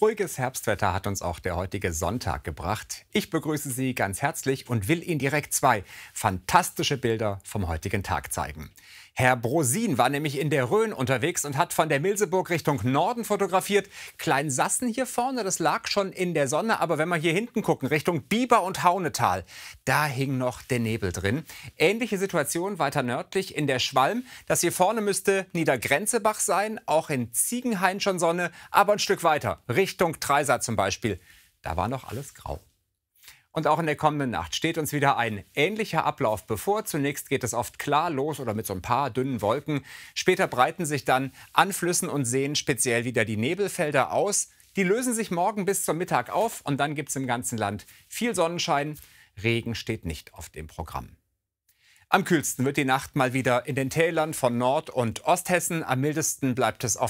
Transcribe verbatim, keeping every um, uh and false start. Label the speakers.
Speaker 1: Ruhiges Herbstwetter hat uns auch der heutige Sonntag gebracht. Ich begrüße Sie ganz herzlich und will Ihnen direkt zwei fantastische Bilder vom heutigen Tag zeigen. Herr Brosin war nämlich in der Rhön unterwegs und hat von der Milseburg Richtung Norden fotografiert. Kleinsassen hier vorne, das lag schon in der Sonne, aber wenn wir hier hinten gucken, Richtung Biber und Haunetal, da hing noch der Nebel drin. Ähnliche Situation weiter nördlich in der Schwalm. Das hier vorne müsste Niedergrenzebach sein, auch in Ziegenhain schon Sonne, aber ein Stück weiter, Richtung Treisa zum Beispiel, da war noch alles grau. Und auch in der kommenden Nacht steht uns wieder ein ähnlicher Ablauf bevor. Zunächst geht es oft klar los oder mit so ein paar dünnen Wolken. Später breiten sich dann an Flüssen und Seen speziell wieder die Nebelfelder aus. Die lösen sich morgen bis zum Mittag auf und dann gibt es im ganzen Land viel Sonnenschein. Regen steht nicht auf dem Programm. Am kühlsten wird die Nacht mal wieder in den Tälern von Nord- und Osthessen. Am mildesten bleibt es auf